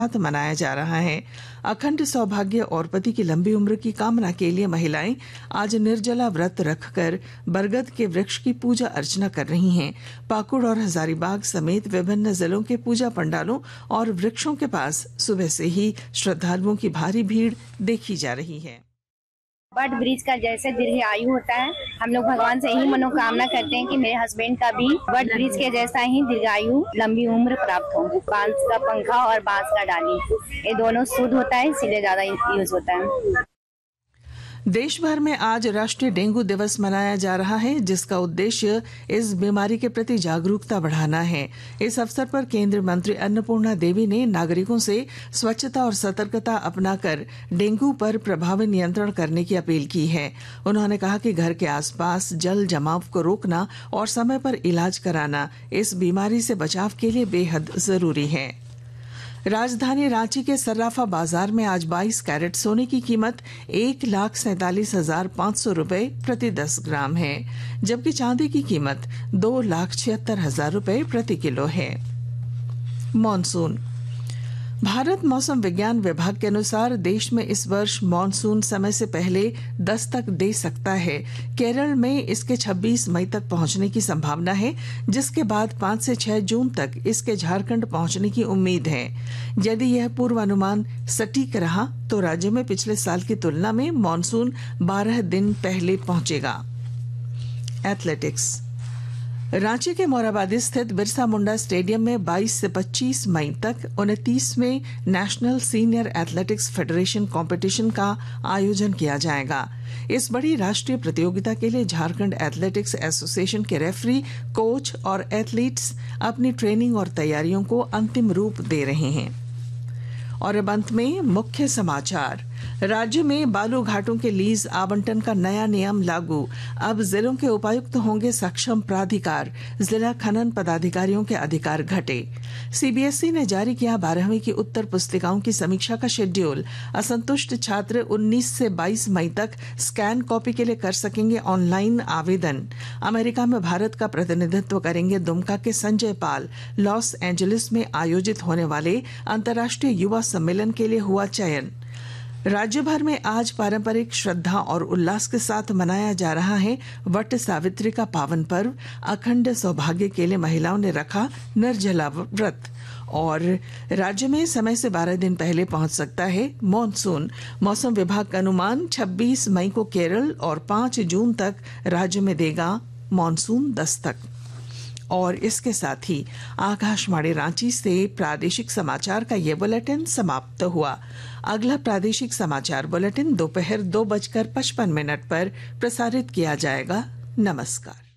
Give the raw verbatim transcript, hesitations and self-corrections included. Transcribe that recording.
मनाया जा रहा है। अखंड सौभाग्य और पति की लंबी उम्र की कामना के लिए महिलाएं आज निर्जला व्रत रखकर बरगद के वृक्ष की पूजा अर्चना कर रही हैं। पाकुड़ और हजारीबाग समेत विभिन्न जिलों के पूजा पंडालों और वृक्षों के पास सुबह से ही श्रद्धालुओं की भारी भीड़ देखी जा रही है। बट ब्रिज का जैसे दीर्घ आयु होता है, हम लोग भगवान से यही मनोकामना करते हैं कि मेरे हस्बैंड का भी बट ब्रिज के जैसा ही दीर्घायु लंबी उम्र प्राप्त हो। बांस का पंखा और बांस का डाली, ये दोनों शुद्ध होता है, इसीलिए ज्यादा यूज होता है। देश भर में आज राष्ट्रीय डेंगू दिवस मनाया जा रहा है, जिसका उद्देश्य इस बीमारी के प्रति जागरूकता बढ़ाना है। इस अवसर पर केंद्रीय मंत्री अन्नपूर्णा देवी ने नागरिकों से स्वच्छता और सतर्कता अपनाकर डेंगू पर प्रभावी नियंत्रण करने की अपील की है। उन्होंने कहा कि घर के आसपास जल जमाव को रोकना और समय पर इलाज कराना इस बीमारी से बचाव के लिए बेहद जरूरी है। राजधानी रांची के सर्राफा बाजार में आज बाईस कैरेट सोने की कीमत एक लाख सैतालीस हजार पाँच सौ रूपये प्रति दस ग्राम है, जबकि चांदी की कीमत दो लाख छिहत्तर हजार रूपये प्रति किलो है। मॉनसून। भारत मौसम विज्ञान विभाग के अनुसार देश में इस वर्ष मॉनसून समय से पहले दस्तक दे सकता है। केरल में इसके छब्बीस मई तक पहुंचने की संभावना है, जिसके बाद पाँच से छह जून तक इसके झारखंड पहुंचने की उम्मीद है। यदि यह पूर्वानुमान सटीक रहा तो राज्य में पिछले साल की तुलना में मॉनसून बारह दिन पहले पहुंचेगा। एथलेटिक्स। रांची के मोरहाबादी स्थित बिरसा मुंडा स्टेडियम में बाईस से पच्चीस मई तक उनतीसवें national senior athletics federation competition का आयोजन किया जाएगा। इस बड़ी राष्ट्रीय प्रतियोगिता के लिए झारखंड एथलेटिक्स एसोसिएशन के रेफरी, कोच और एथलीट्स अपनी ट्रेनिंग और तैयारियों को अंतिम रूप दे रहे हैं। और अब अंत में मुख्य समाचार। राज्य में बालू घाटों के लीज आवंटन का नया नियम लागू। अब जिलों के उपायुक्त होंगे सक्षम प्राधिकार, जिला खनन पदाधिकारियों के अधिकार घटे। सीबीएसई ने जारी किया बारहवीं की उत्तर पुस्तिकाओं की समीक्षा का शेड्यूल। असंतुष्ट छात्र उन्नीस से बाईस मई तक स्कैन कॉपी के लिए कर सकेंगे ऑनलाइन आवेदन। अमेरिका में भारत का प्रतिनिधित्व करेंगे दुमका के संजय पाल। लॉस एंजलिस में आयोजित होने वाले अंतर्राष्ट्रीय युवा सम्मेलन के लिए हुआ चयन। राज्य भर में आज पारंपरिक श्रद्धा और उल्लास के साथ मनाया जा रहा है वट सावित्री का पावन पर्व। अखंड सौभाग्य के लिए महिलाओं ने रखा निर्जला व्रत। और राज्य में समय से बारह दिन पहले पहुंच सकता है मॉनसून। मौसम विभाग का अनुमान छब्बीस मई को केरल और पाँच जून तक राज्य में देगा मॉनसून दस्तक। और इसके साथ ही आकाशवाणी रांची से प्रादेशिक समाचार का ये बुलेटिन समाप्त हुआ। अगला प्रादेशिक समाचार बुलेटिन दोपहर दो बजकर पचपन मिनट पर प्रसारित किया जाएगा। नमस्कार।